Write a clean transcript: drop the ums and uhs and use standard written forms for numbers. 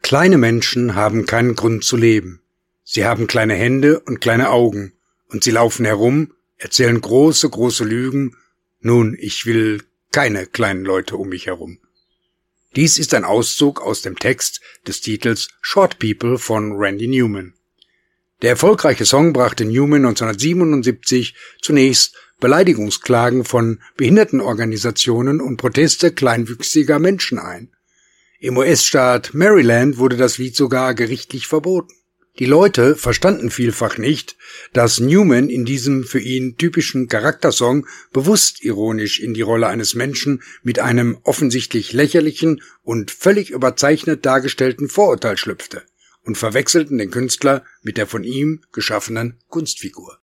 Kleine Menschen haben keinen Grund zu leben. Sie haben kleine Hände und kleine Augen, und sie laufen herum, erzählen große, große Lügen. Nun, ich will keine kleinen Leute um mich herum. Dies ist ein Auszug aus dem Text des Titels Short People von Randy Newman. Der erfolgreiche Song brachte Newman 1977 zunächst Beleidigungsklagen von Behindertenorganisationen und Proteste kleinwüchsiger Menschen ein. Im US-Staat Maryland wurde das Lied sogar gerichtlich verboten. Die Leute verstanden vielfach nicht, dass Newman in diesem für ihn typischen Charaktersong bewusst ironisch in die Rolle eines Menschen mit einem offensichtlich lächerlichen und völlig überzeichnet dargestellten Vorurteil schlüpfte und verwechselten den Künstler mit der von ihm geschaffenen Kunstfigur.